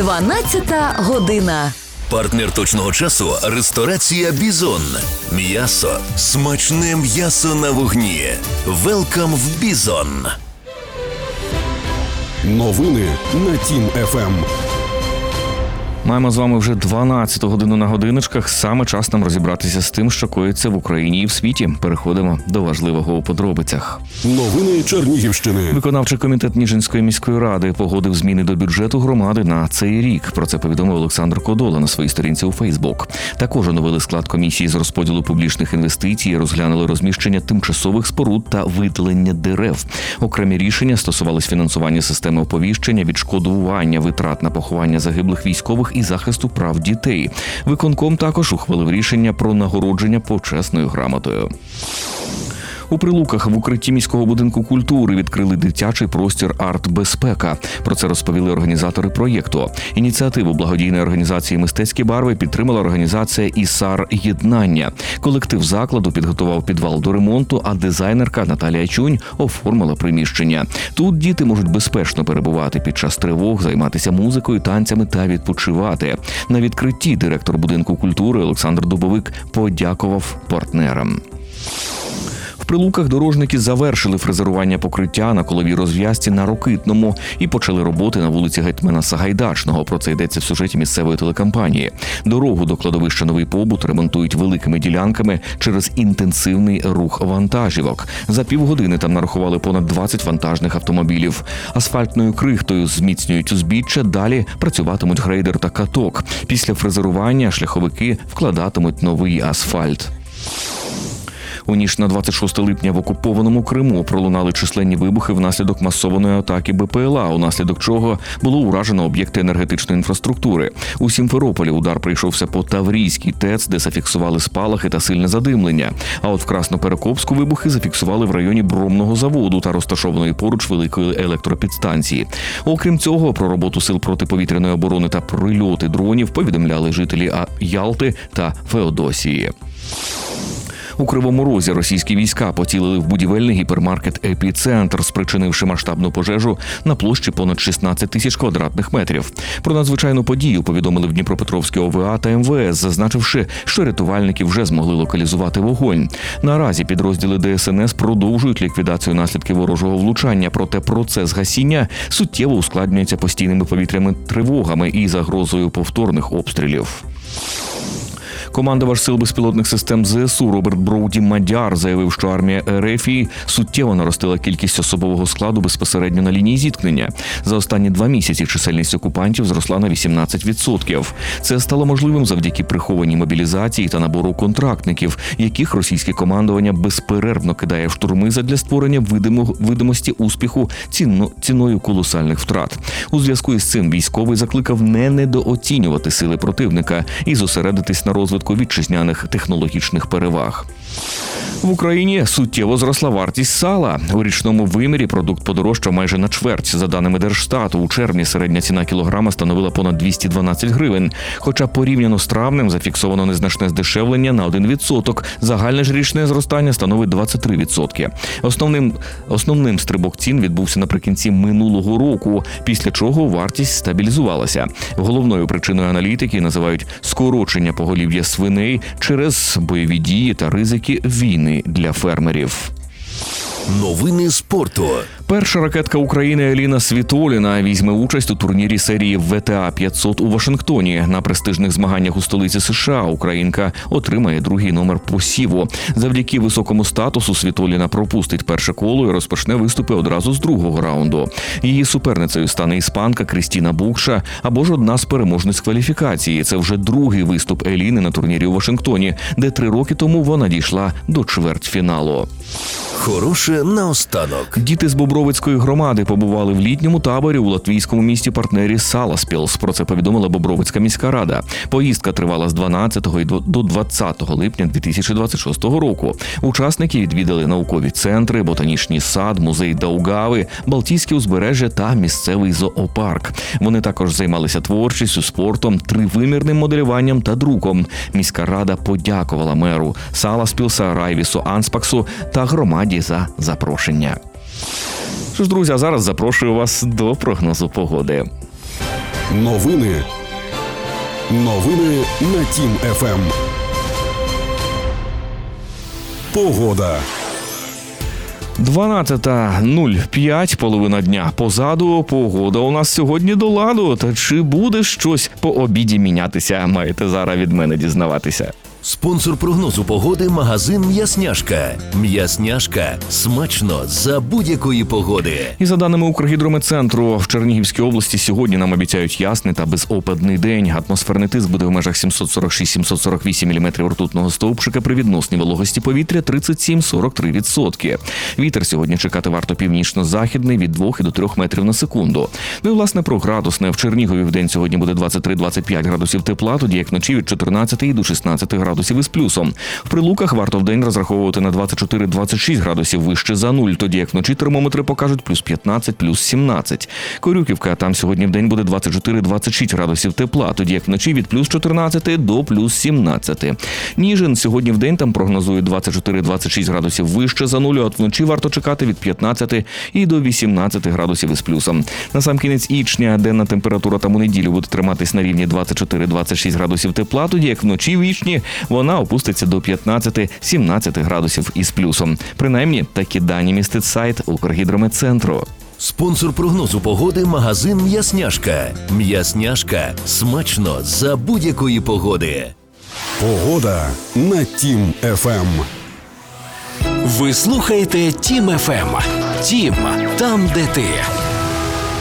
12 година. Партнер точного часу – ресторація «Бізон». М'ясо. Смачне м'ясо на вогні. Велкам в «Бізон». Новини на Тім ФМ. Маємо з вами вже 12 годину на годиночках. Саме час нам розібратися з тим, що коїться в Україні і в світі. Переходимо до важливого у подробицях. Новини Чернігівщини. Виконавчий комітет Ніжинської міської ради погодив зміни до бюджету громади на цей рік. Про це повідомив Олександр Кодола на своїй сторінці у Фейсбук. Також оновили склад комісії з розподілу публічних інвестицій і розглянули розміщення тимчасових споруд та видалення дерев. Окремі рішення стосувались фінансування системи оповіщення, відшкодування витрат на поховання загиблих військових і захисту прав дітей. Виконком також ухвалив рішення про нагородження почесною грамотою. У Прилуках в укритті міського будинку культури відкрили дитячий простір «Арт-безпека». Про це розповіли організатори проєкту. Ініціативу благодійної організації «Мистецькі барви» підтримала організація «ІСАР Єднання». Колектив закладу підготував підвал до ремонту, а дизайнерка Наталія Чунь оформила приміщення. Тут діти можуть безпечно перебувати під час тривог, займатися музикою, танцями та відпочивати. На відкритті директор будинку культури Олександр Дубовик подякував партнерам. В Прилуках дорожники завершили фрезерування покриття на коловій розв'язці на Рокитному і почали роботи на вулиці Гетьмана Сагайдачного. Про це йдеться в сюжеті місцевої телекомпанії. Дорогу до кладовища «Новий побут» ремонтують великими ділянками через інтенсивний рух вантажівок. За півгодини там нарахували понад 20 вантажних автомобілів. Асфальтною крихтою зміцнюють узбіччя, далі працюватимуть грейдер та каток. Після фрезерування шляховики вкладатимуть новий асфальт. У ніч на 26 липня в окупованому Криму пролунали численні вибухи внаслідок масованої атаки БПЛА, унаслідок чого було уражено об'єкти енергетичної інфраструктури. У Сімферополі удар прийшовся по Таврійській ТЕЦ, де зафіксували спалахи та сильне задимлення. А от в Красноперекопську вибухи зафіксували в районі Бромного заводу та розташованої поруч великої електропідстанції. Окрім цього, про роботу сил протиповітряної оборони та прильоти дронів повідомляли жителі Ялти та Феодосії. У Кривому Розі російські війська поцілили в будівельний гіпермаркет «Епіцентр», спричинивши масштабну пожежу на площі понад 16 тисяч квадратних метрів. Про надзвичайну подію повідомили в Дніпропетровській ОВА та МВС, зазначивши, що рятувальники вже змогли локалізувати вогонь. Наразі підрозділи ДСНС продовжують ліквідацію наслідків ворожого влучання, проте процес гасіння суттєво ускладнюється постійними повітряними тривогами і загрозою повторних обстрілів. Командувач сил безпілотних систем ЗСУ Роберт Броуді-Мадяр заявив, що армія РФ суттєво наростила кількість особового складу безпосередньо на лінії зіткнення. За останні 2 місяці чисельність окупантів зросла на 18%. Це стало можливим завдяки прихованій мобілізації та набору контрактників, яких російське командування безперервно кидає в штурми задля створення видимості успіху ціною колосальних втрат. У зв'язку із цим військовий закликав не недооцінювати сили противника і зосередитись на розвитку вітчизняних технологічних переваг. В Україні суттєво зросла вартість сала. У річному вимірі продукт подорожчав майже на чверть. За даними Держстату, у червні середня ціна кілограма становила понад 212 гривень. Хоча порівняно з травнем зафіксовано незначне здешевлення на 1%. Загальне ж річне зростання становить 23%. Основним стрибок цін відбувся наприкінці минулого року, після чого вартість стабілізувалася. Головною причиною аналітики називають скорочення поголів'я свиней через бойові дії та ризики війни для фермерів. Новини спорту. Перша ракетка України Еліна Світоліна візьме участь у турнірі серії ВТА 500 у Вашингтоні. На престижних змаганнях у столиці США українка отримає другий номер посіву. Завдяки високому статусу Світоліна пропустить перше коло і розпочне виступи одразу з другого раунду. Її суперницею стане іспанка Крістіна Букша або ж одна з переможниць кваліфікації. Це вже другий виступ Еліни на турнірі у Вашингтоні, де 3 роки тому вона дійшла до чвертьфіналу. Хороше наостанок. Діти з Бобровицької громади побували в літньому таборі у латвійському місті-партнері Саласпілс. Про це повідомила Бобровицька міська рада. Поїздка тривала з 12 до 20 липня 2026 року. Учасники відвідали наукові центри, ботанічний сад, музей Даугави, Балтійське узбережжя та місцевий зоопарк. Вони також займалися творчістю, спортом, тривимірним моделюванням та друком. Міська рада подякувала меру Саласпілса Райвісу Анспаксу та громаді за запрошення. Що ж, друзі, а зараз запрошую вас до прогнозу погоди. Новини на Тім ФМ. Погода. 12:05, половина дня позаду. Погода у нас сьогодні до ладу. Та чи буде щось по обіді мінятися? Маєте зараз від мене дізнаватися. Спонсор прогнозу погоди – магазин «М'ясняшка». «М'ясняшка» – смачно за будь-якої погоди. І за даними Укргідрометцентру, в Чернігівській області сьогодні нам обіцяють ясний та безопадний день. Атмосферний тиск буде в межах 746-748 мм ртутного стовпчика при відносній вологості повітря 37-43%. Вітер сьогодні чекати варто північно-західний від 2 до 3 метрів на секунду. Ну і, власне, про градусне. В Чернігові в день сьогодні буде 23-25 градусів тепла, тоді як вночі від 14 до 16 градусів із плюсом. В Прилуках варто в день розраховувати на 24-26 градусів вище за нуль, тоді як вночі термометри покажуть плюс 15, плюс 17. Корюківка, там сьогодні в день буде 24-26 градусів тепла, тоді як вночі від плюс 14 до плюс 17. Ніжин, сьогодні в день там прогнозують 24-26 градусів вище за нуль, а от вночі варто чекати від 15 і до 18 градусів із плюсом. На сам кінець Ічня денна температура там у неділю буде триматись на рівні 24-26 градусів тепла, тоді як вночі в Ічні вона опуститься до 15-17 градусів із плюсом. Принаймні, такі дані містить сайт Укргідрометцентру. Спонсор прогнозу погоди – магазин «М'ясняшка». «М'ясняшка» – смачно за будь-якої погоди. Погода на Тім ФМ. Ви слухаєте Тім ФМ. Тім – там, де ти.